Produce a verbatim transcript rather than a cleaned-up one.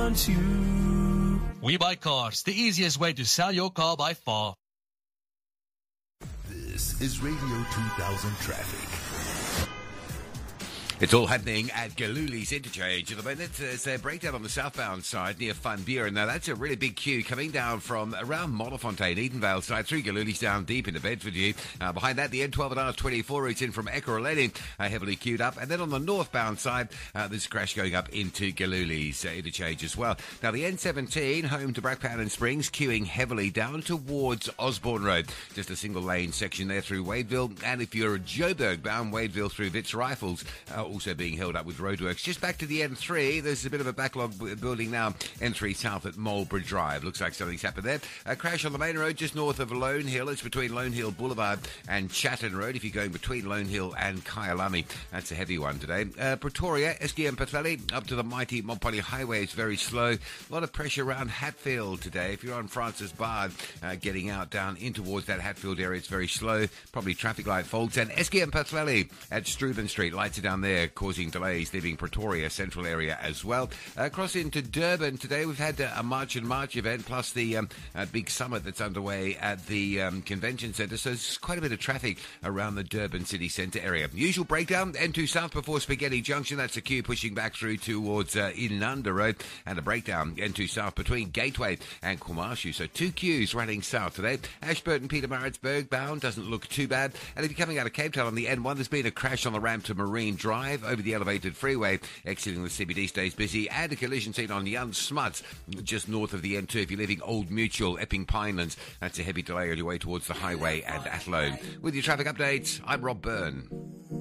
want you. We Buy Cars, the easiest way to sell your car by far. This is Radio two thousand Traffic. It's all happening at Galuli's Interchange at the moment. There's a breakdown on the southbound side near Funbury. Now, that's a really big queue coming down from around Modderfontein, Edenvale side, through Galuli's down deep into Bedfordview. Uh, behind that, the N twelve and R twenty-four routes in from Ekurhuleni, uh, heavily queued up. And then on the northbound side, uh, there's a crash going up into Galuli's uh, Interchange as well. Now, the N seventeen, home to Brackpan and Springs, queuing heavily down towards Osborne Road. Just a single lane section there through Wadeville. And if you're a Joburg bound, Wadeville through Wits Rifles, uh, also being held up with roadworks. Just back to the N three, there's a bit of a backlog b- building now. N three south at Marlborough Drive. Looks like something's happened there. A crash on the main road just north of Lone Hill. It's between Lone Hill Boulevard and Chatton Road. If you're going between Lone Hill and Kyalami, that's a heavy one today. Uh, Pretoria, Eski and Patelli, up to the mighty Montpellier Highway. It's very slow. A lot of pressure around Hatfield today. If you're on Francis Bard, uh, getting out down in towards that Hatfield area, it's very slow. Probably traffic light faults. And Eski and Patelli at Struben Street. Lights are down there, causing delays, leaving Pretoria central area as well. Uh, cross into Durban today, we've had uh, a March and March event, plus the um, uh, big summit that's underway at the um, convention centre, so there's quite a bit of traffic around the Durban city centre area. Usual breakdown, N two south before Spaghetti Junction, that's a queue pushing back through towards uh, Inanda Road, and a breakdown, N two south between Gateway and Kumashu, so two queues running south today. Ashburton, Pietermaritzburg bound, doesn't look too bad, and if you're coming out of Cape Town on the N one, there's been a crash on the ramp to Marine Drive over the elevated freeway, exiting the C B D stays busy, and a collision scene on Jan Smuts, just north of the N two. If you're leaving Old Mutual, Epping Pinelands, that's a heavy delay on your way towards the highway and Athlone. With your traffic updates, I'm Rob Byrne.